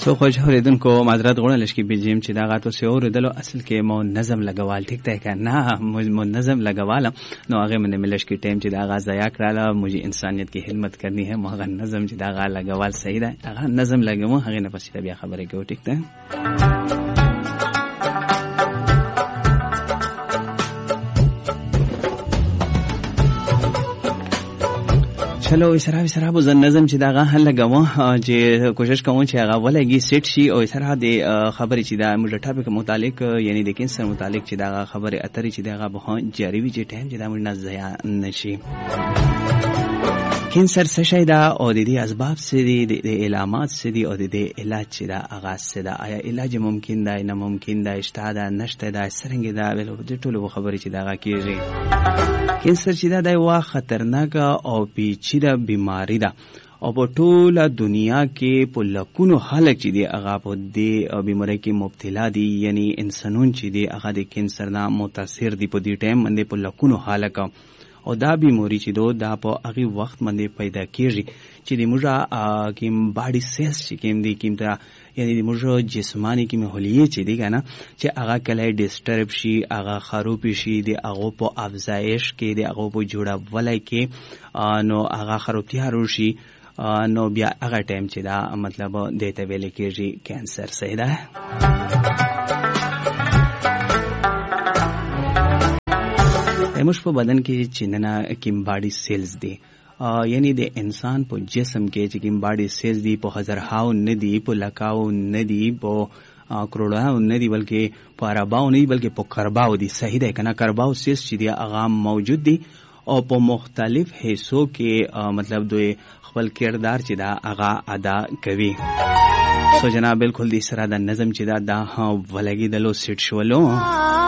سو خوش اوریدونکو معذرت غواړم لږ کې بجیم چې دا غاتو سه اوریدلو اصل کې مو نظم لګوال ټیک دی کنه مو نظم لګوال نو هغه من ملش کې ټیم چې دا غا ضایع کړاله مجھے انسانیت کی خدمت کرنی ہے مو هغه نظم چې دا غا لګوال صحیح دی هغه نظم لګمو هغه نه پسې بیا خبرې کوو ټیک دی چلو اسرا بو زن نظم چې داغه حل لګاوه چې کوشش کوم چې هغه ولګي سیټ شي او اسرا د خبرې چې دا موږ ټاپک متعلق یعنی د کینسر متعلق چې داغه خبره اترې چې داغه به جاری وي چې ټایم چې دا موږ نه ضایع نشي کینسر څه شي دا او د دې اسباب څه دي د علامات څه دي او د دې علاج چې دا آغاز څه دا آیا علاج ممکن دی نه ممکن دی شته دا نشته دا څنګه دا ول د ټولو خبرې چې داغه کیږي کینسر چې دا د وا خطرناک او پیچیده بیماری ده او په ټوله دنیا کې په لکونو خلک چې دی هغه په دې بیماری کې مبتلا دي یعنی انسانون چې دی هغه د کینسر نه متاثر دي په دې ټایم باندې په لکونو خلک او دا بیماری چې دا په هغه وخت باندې پیدا کیږي چې د موږ کیم باډي سیلز چې کیم دي کیم ته یعنی د موږ جسمانی کیم هلیه چې دی کنه چې هغه کله ډیسټرب شي هغه خراب شي د هغه په افزایش کې د هغه په جوړولای کې نو هغه خرابتیا روشي نو بیا هغه ټایم چې دا مطلب دته ویل کېږي کینسر صحیح ده موږ په بدن کې چې نه کیم باډي سیلز دي یعنی د انسان په جسم کې چې کیم باډي سیلز دي په هزارهاو نه دي په لکاو نه دي په کروڑاو نه دي بلکې په ارباو نه دي بلکې په کرباو دي صحیح ده کنه کرباو سیلز چې دی هغه موجود دي او په مختلف حصو کې مطلب دوی خپل کردار چې دا هغه ادا کوي سو جناب بالکل دې سره د نظم چې دا ولګي دلو سیټ شولو